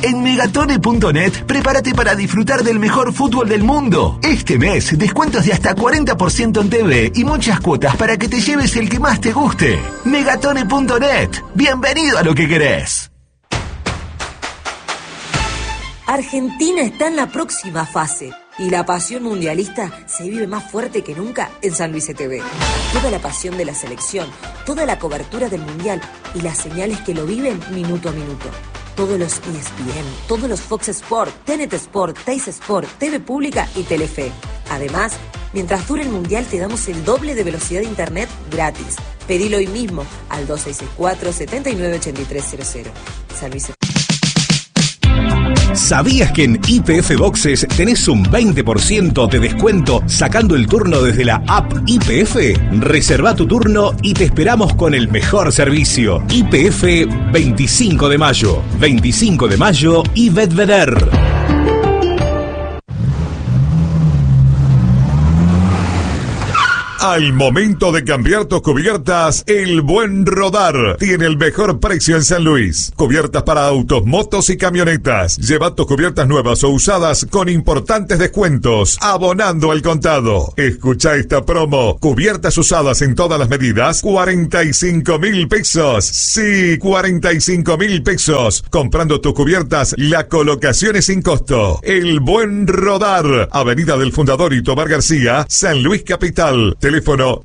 En Megatone.net, prepárate para disfrutar del mejor fútbol del mundo. Este mes, descuentos de hasta 40% en TV y muchas cuotas para que te lleves el que más te guste. Megatone.net. Bienvenido a lo que querés. Argentina está en la próxima fase y la pasión mundialista se vive más fuerte que nunca en San Luis TV. Toda la pasión de la selección, toda la cobertura del mundial y las señales que lo viven minuto a minuto. Todos los ESPN, todos los Fox Sport, TNT Sport, Teis Sport, TV Pública y Telefe. Además, mientras dure el mundial te damos el doble de velocidad de internet gratis. Pedilo hoy mismo al 2664-798300. San Luis TV. ¿Sabías que en YPF Boxes tenés un 20% de descuento sacando el turno desde la app YPF? Reserva tu turno y te esperamos con el mejor servicio. YPF 25 de mayo. 25 de mayo y Bedveder. Al momento de cambiar tus cubiertas, El Buen Rodar tiene el mejor precio en San Luis. Cubiertas para autos, motos y camionetas. Lleva tus cubiertas nuevas o usadas con importantes descuentos, abonando al contado. Escucha esta promo. Cubiertas usadas en todas las medidas, 45,000 pesos. Sí, 45,000 pesos. Comprando tus cubiertas, la colocación es sin costo. El Buen Rodar, Avenida del Fundador y Tomás García, San Luis Capital. Teléfono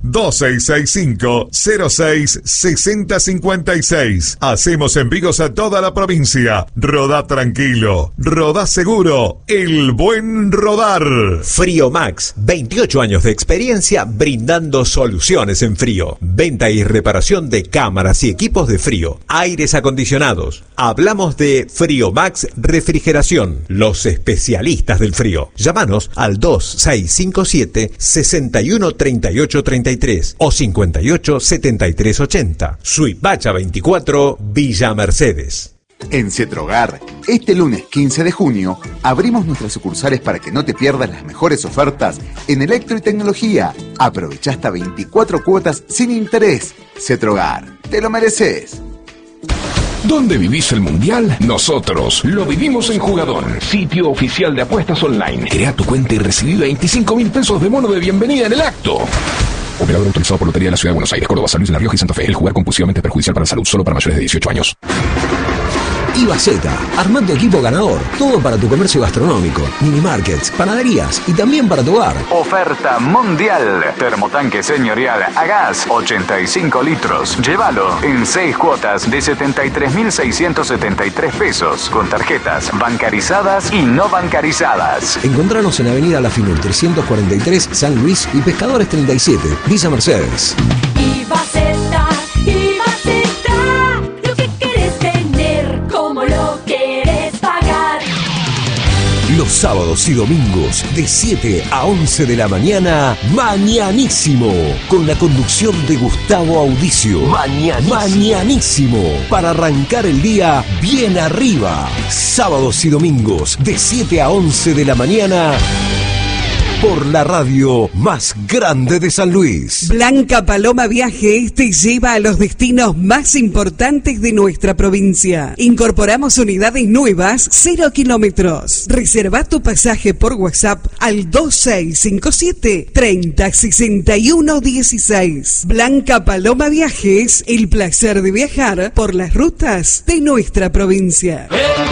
2665-06-6056. Hacemos envíos a toda la provincia. Rodá tranquilo, rodá seguro. El Buen Rodar. Frío Max, 28 años de experiencia brindando soluciones en frío. Venta y reparación de cámaras y equipos de frío. Aires acondicionados. Hablamos de Frío Max Refrigeración. Los especialistas del frío. Llámanos al 2657-613833 o 587380. Suipacha 24, Villa Mercedes. En Cetrogar, este lunes 15 de junio, abrimos nuestras sucursales para que no te pierdas las mejores ofertas en electro y tecnología. Aprovecha hasta 24 cuotas sin interés. Cetrogar, te lo mereces. ¿Dónde vivís el mundial? Nosotros lo vivimos en Jugador, sitio oficial de apuestas online. Crea tu cuenta y recibí 25,000 pesos de bono de bienvenida en el acto. Operador autorizado por Lotería de la Ciudad de Buenos Aires, Córdoba, San Luis de la Rioja y Santa Fe. El jugar compulsivamente es perjudicial para la salud, solo para mayores de 18 años. Ibaceta, armando equipo ganador. Todo para tu comercio gastronómico, mini markets, panaderías y también para tu hogar. Oferta mundial. Termotanque señorial a gas, 85 litros. Llévalo en 6 cuotas de 73.673 pesos. Con tarjetas bancarizadas y no bancarizadas. Encontranos en Avenida La Finur 343, San Luis y Pescadores 37, Villa Mercedes. Ibaceta, Ibaceta, lo que querés tener, como lo querés pagar. Los sábados y domingos de 7 a 11 de la mañana, Mañanísimo, con la conducción de Gustavo Audicio. Mañanísimo, para arrancar el día bien arriba. Sábados y domingos de 7 a 11 de la mañana, por la radio más grande de San Luis. Blanca Paloma Viajes te lleva a los destinos más importantes de nuestra provincia. Incorporamos unidades nuevas, 0 kilómetros. Reserva tu pasaje por WhatsApp al 2657-306116. Blanca Paloma Viajes, el placer de viajar por las rutas de nuestra provincia.